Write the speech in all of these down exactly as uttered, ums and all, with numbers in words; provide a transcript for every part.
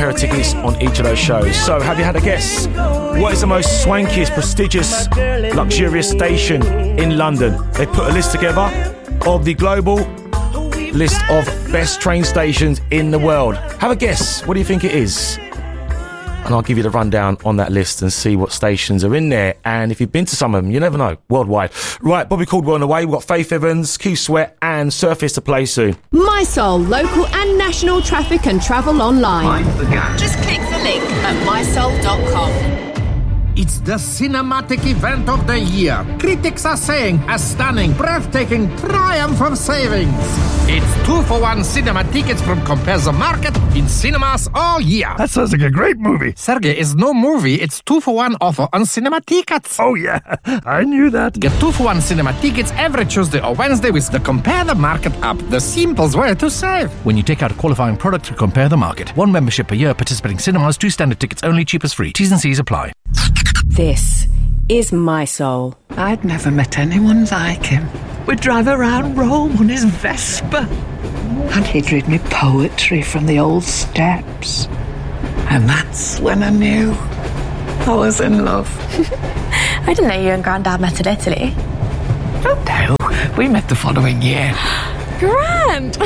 pair of tickets on each of those shows. So, have you had a guess? What is the most swankiest, prestigious, luxurious station in London? They put a list together of the global list of best train stations in the world. Have a guess. What do you think it is? And I'll give you the rundown on that list and see what stations are in there. And if you've been to some of them, you never know. Worldwide. Right, Bobby Caldwell on the way. We've got Faith Evans, Keith Sweat and Surface to play soon. My Soul, local and national traffic and travel online. Mind the gap. Just click the link at my soul dot com. It's the cinematic event of the year. Critics are saying a stunning, breathtaking triumph of savings. It's two for one cinema tickets from Compare the Market in cinemas all year. That sounds like a great movie. Sergey, it's no movie. It's two for one offer on cinema tickets. Oh, yeah. I knew that. Get two for one cinema tickets every Tuesday or Wednesday with the Compare the Market app. The simplest way to save. When you take out a qualifying product to Compare the Market. One membership per year, participating cinemas, two standard tickets only, cheapest free. T's and C's apply. This is My Soul. I'd never met anyone like him. We'd drive around Rome on his Vespa. And he'd read me poetry from the old steps. And that's when I knew I was in love. I didn't know you and Grandad met in Italy. Oh no, we met the following year. Grand!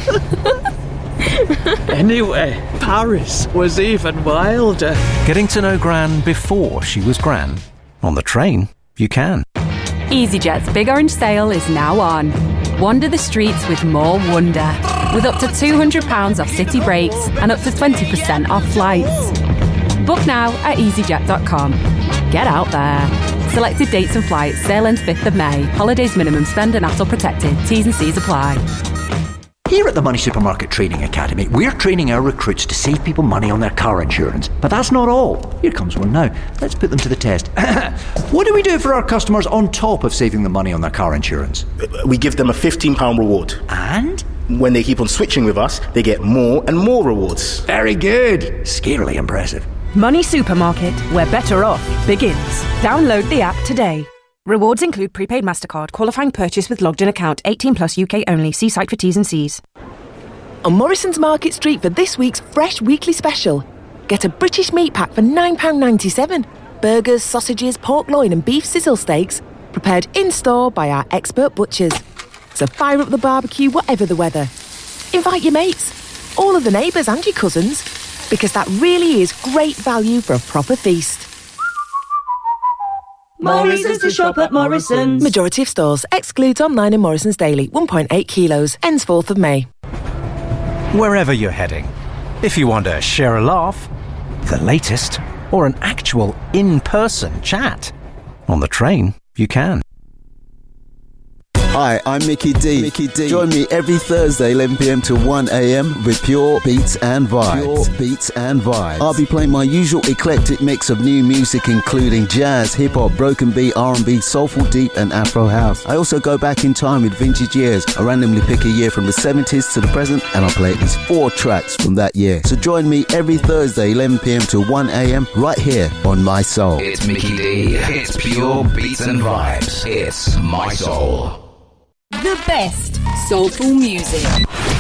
Anyway, Paris was even wilder. Getting to know Gran before she was Gran. On the train, you can. EasyJet's Big Orange Sale is now on. Wander the streets with more wonder. With up to two hundred pounds off city breaks and up to twenty percent off flights. Book now at easy jet dot com. Get out there. Selected dates and flights. Sale ends fifth of May. Holidays minimum spend and A T O protected. T's and C's apply. Here at the Money Supermarket Training Academy, we're training our recruits to save people money on their car insurance. But that's not all. Here comes one now. Let's put them to the test. What do we do for our customers on top of saving them money on their car insurance? We give them a fifteen pounds reward. And? When they keep on switching with us, they get more and more rewards. Very good. Scarily impressive. Money Supermarket, where better off begins. Download the app today. Rewards include prepaid MasterCard, qualifying purchase with logged in account, eighteen plus U K only. See site for T's and C's. On Morrison's Market Street for this week's Fresh Weekly Special. Get a British meat pack for nine pounds ninety-seven. Burgers, sausages, pork loin and beef sizzle steaks, prepared in-store by our expert butchers. So fire up the barbecue whatever the weather. Invite your mates, all of the neighbours and your cousins, because that really is great value for a proper feast. Morrison's to shop at Morrison's. Majority of stores. Excludes online and Morrison's Daily. one point eight kilos. Ends fourth of May. Wherever you're heading, if you want to share a laugh, the latest, or an actual in-person chat, on the train, you can. Hi, I'm Mickey D. Mickey D. Join me every Thursday, eleven p.m. to one a.m. with Pure Beats and Vibes. Pure Beats and Vibes. I'll be playing my usual eclectic mix of new music, including jazz, hip-hop, broken beat, R and B, soulful deep, and Afro house. I also go back in time with vintage years. I randomly pick a year from the seventies to the present, and I'll play at least four tracks from that year. So join me every Thursday, eleven p.m. to one a.m. right here on My Soul. It's Mickey D. It's Pure Beats and Vibes. It's My Soul. The best soulful music.